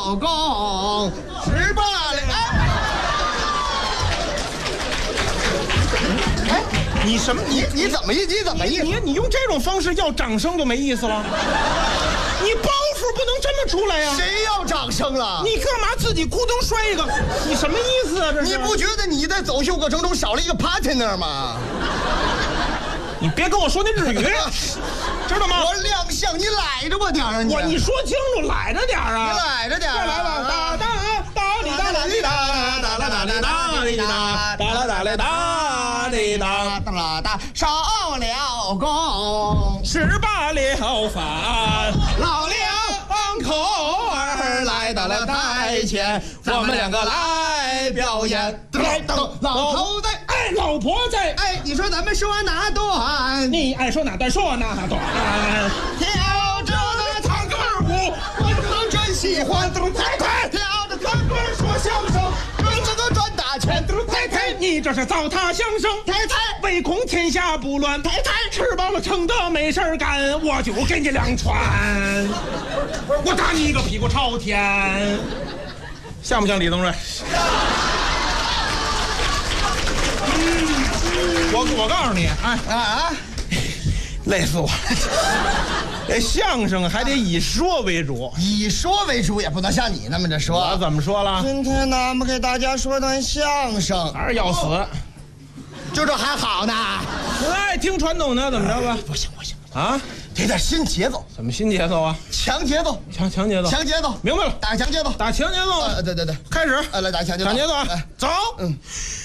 了功，18了。 哎，你什么？ 你怎么意思？ 你用这种方式要掌声就没意思了。你包袱不能这么出来呀！ 谁要掌声了？ 你干嘛自己咕咚摔一个？你什么意思啊？这是？ 你不觉得你在走秀过程中少了一个 partner 吗？ 你别跟我说那日语，知道吗？ 我亮相，你赖着我点啊！ 你说清楚，赖着点啊！ 你赖着点。 再来吧，哒哒哒哩哒啦哩哒，哒啦哒哩哒哩哒，哒啦哒哩哒哩哒， 哒啦哒，烧了功 ，18了饭， 老两口儿来到了台前，我们两个来表演。老头在， 哎，老婆在， 哎，你说咱们说哪段？ 你爱说哪段说哪段。 跳着那唱歌舞，我真喜欢。跳着唱歌说相声，这个赚大钱。 太太，你这是糟蹋相声。 太太， 唯恐天下不乱。太太，吃饱了撑的没事干，我就给你2串。我打你一个屁股朝天，像不像李宗瑞？我告诉你，累死我了！这相声还得以说为主， 以说为主也不能像你那么着说。 我怎么说了？ 今天呢，我们给大家说段相声， 还是要死？ 就这还好呢？ 我爱听传统的，怎么着吧？ 不行啊！ 得点新节奏。 什么新节奏啊？ 强节奏， 强节奏， 强节奏， 明白了， 打强节奏， 打强节奏。 对， 开始。 来打强节奏， 强节奏啊！走。